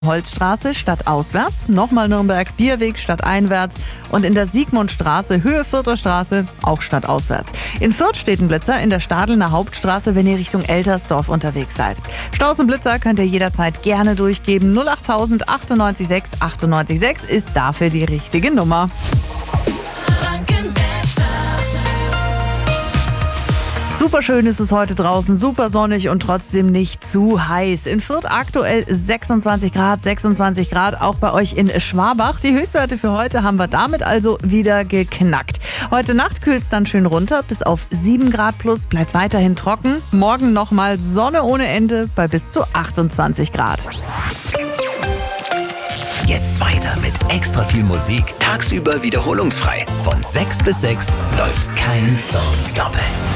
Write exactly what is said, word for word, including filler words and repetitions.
Holzstraße stadtauswärts, nochmal Nürnberg, Bierweg stadteinwärts und in der Siegmundstraße, Höhe Fürther Straße, auch stadtauswärts. In Fürth steht ein Blitzer in der Stadelner Hauptstraße, wenn ihr Richtung Eltersdorf unterwegs seid. Staus und Blitzer könnt ihr jederzeit gerne durchgeben. null achttausend achtundneunzig sechs achtundneunzig sechs ist dafür die richtige Nummer. Super schön ist es heute draußen, super sonnig und trotzdem nicht zu heiß. In Fürth aktuell sechsundzwanzig Grad, sechsundzwanzig Grad, auch bei euch in Schwabach. Die Höchstwerte für heute haben wir damit also wieder geknackt. Heute Nacht kühlt es dann schön runter, bis auf sieben Grad plus, bleibt weiterhin trocken. Morgen nochmal Sonne ohne Ende bei bis zu achtundzwanzig Grad. Jetzt weiter mit extra viel Musik. Tagsüber wiederholungsfrei. Von sechs bis sechs läuft kein Song doppelt.